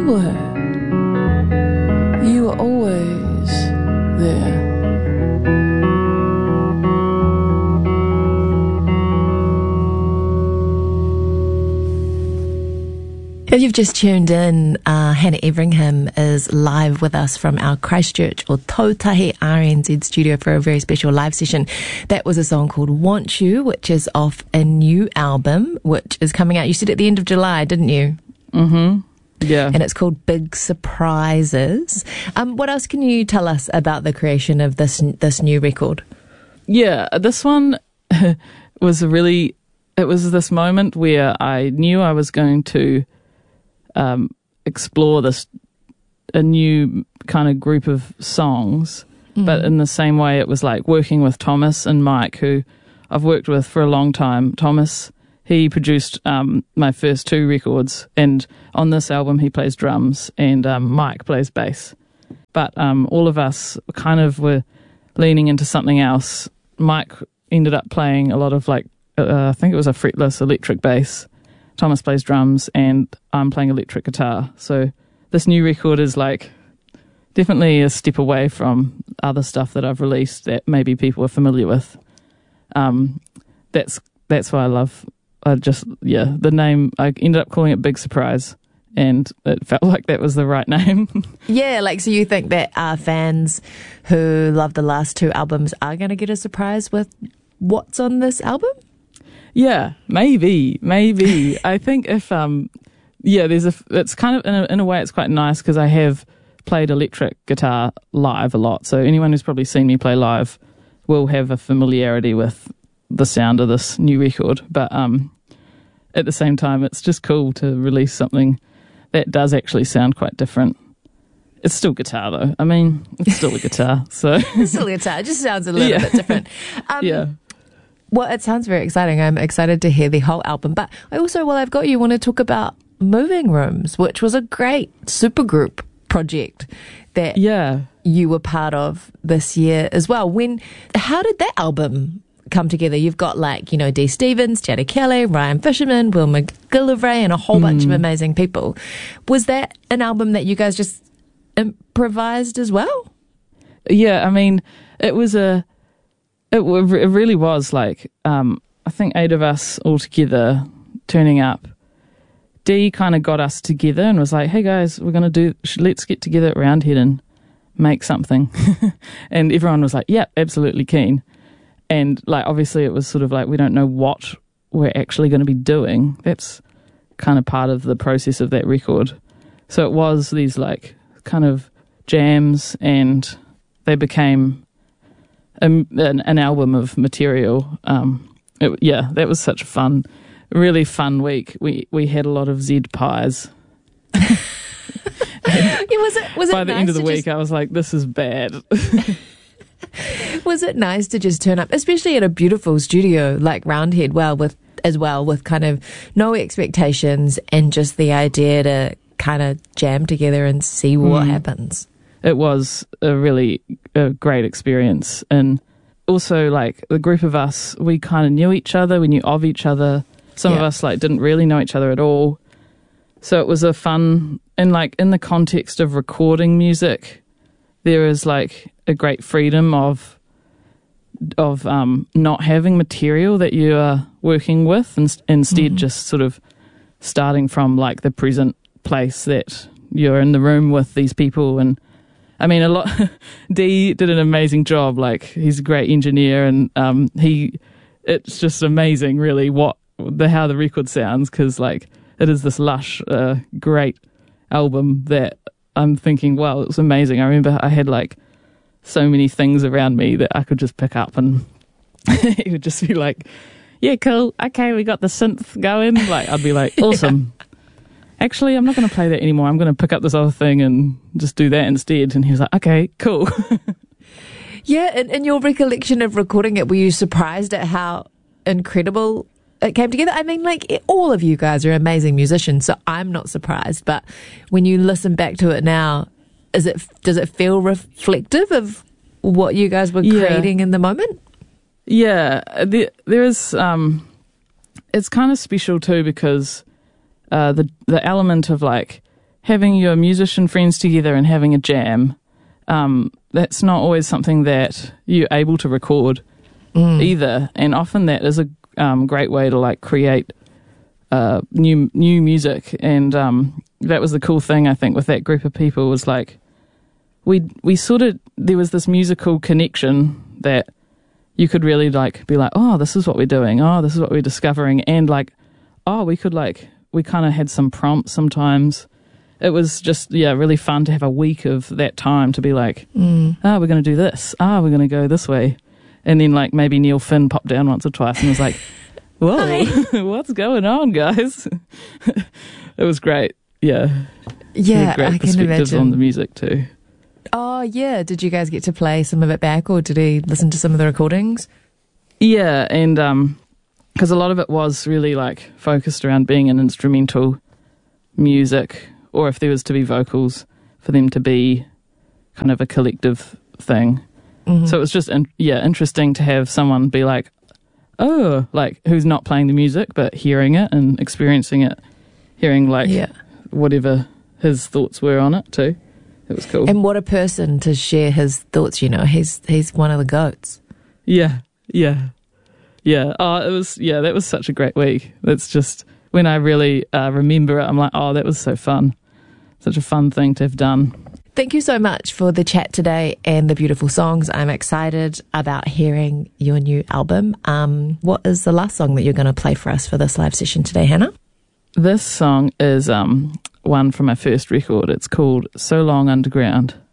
were always there. If you've just tuned in, Hannah Everingham is live with us from our Christchurch or Tautahi RNZ studio for a very special live session. That was a song called Want You, which is off a new album, which is coming out, you said at the end of July, didn't you? Mm-hmm. Yeah. And it's called Big Surprises. What else can you tell us about the creation of this new record? Yeah, this one was it was this moment where I knew I was going to explore a new kind of group of songs, but in the same way it was like working with Thomas and Mike, who I've worked with for a long time. Thomas, he produced my first two records, and on this album he plays drums, and Mike plays bass. But all of us kind of were leaning into something else. Mike ended up playing a lot of I think it was a fretless electric bass. Thomas plays drums, and I'm playing electric guitar. So this new record is definitely a step away from other stuff that I've released that maybe people are familiar with. That's why I love. The name. I ended up calling it Big Surprise, and it felt like that was the right name. Yeah, so you think that our fans who love the last two albums are going to get a surprise with what's on this album? Yeah, maybe. I think if it's kind of in a way it's quite nice because I have played electric guitar live a lot. So anyone who's probably seen me play live will have a familiarity with the sound of this new record. But at the same time, it's just cool to release something that does actually sound quite different. It's still guitar though. I mean, it's still a guitar. So it's still a guitar. It just sounds a little bit different. Yeah. Well, it sounds very exciting. I'm excited to hear the whole album. But I also, while I've got you, want to talk about Moving Rooms, which was a great supergroup project that you were part of this year as well. How did that album come together? You've got Dee Stevens, Jada Kelly, Ryan Fisherman, Will McGillivray, and a whole bunch of amazing people. Was that an album that you guys just improvised as well? Yeah, I mean, it was It really was I think 8 of us all together turning up. Dee kind of got us together and was like, hey guys, let's get together at Roundhead and make something. And everyone was like, yeah, absolutely keen. And obviously it was sort of we don't know what we're actually going to be doing. That's kind of part of the process of that record. So it was these kind of jams, and they became an album of material. That was such a really fun week. We had a lot of Z pies. Was it by the nice end of the week, I was like, this is bad. Was it nice to just turn up, especially at a beautiful studio like Roundhead, with kind of no expectations and just the idea to kind of jam together and see what happens? It was a really great experience. And also, the group of us, we kind of knew each other, we knew of each other. Some of us, didn't really know each other at all. So it was a fun, and, in the context of recording music, there is, a great freedom of not having material that you are working with, and instead just sort of starting from, the present place that you're in the room with these people. And I mean, Dee did an amazing job. He's a great engineer, and it's just amazing, really, how the record sounds, because it is this lush, great album that I'm thinking, wow, it was amazing. I remember I had so many things around me that I could just pick up, and it would just be yeah, cool, okay, we got the synth going. I'd be awesome. Actually, I'm not going to play that anymore. I'm going to pick up this other thing and just do that instead. And he was like, okay, cool. Yeah, in your recollection of recording it, were you surprised at how incredible it came together? I mean, all of you guys are amazing musicians, so I'm not surprised. But when you listen back to it now, does it feel reflective of what you guys were creating in the moment? Yeah, there is. It's kind of special too, because the element of having your musician friends together and having a jam, that's not always something that you're able to record either. And often that is a great way to like create new music. And that was the cool thing, I think, with that group of people was like we sort of, there was this musical connection that you could really like be like, oh, this is what we're doing, oh, this is what we're discovering, and like, oh, we could like, we kind of had some prompts sometimes. It was just, really fun to have a week of that time to be like, we're going to do this, we're going to go this way. And then like maybe Neil Finn popped down once or twice and was like, whoa, what's going on, guys? It was great. Yeah. Yeah, great I can perspectives imagine. on the music too. Oh, yeah. Did you guys get to play some of it back, or did he listen to some of the recordings? Yeah, and because a lot of it was really like focused around being an instrumental music, or if there was to be vocals, for them to be kind of a collective thing. Mm-hmm. So it was just interesting to have someone be like, oh, like who's not playing the music but hearing it and experiencing it, hearing like whatever his thoughts were on it too. It was cool. And what a person to share his thoughts, you know. He's one of the goats. Yeah. Oh, it was, that was such a great week. That's just, when I really remember it, I'm like, oh, that was so fun. Such a fun thing to have done. Thank you so much for the chat today and the beautiful songs. I'm excited about hearing your new album. What is the last song that you're going to play for us for this live session today, Hannah? This song is one from my first record. It's called So Long Underground.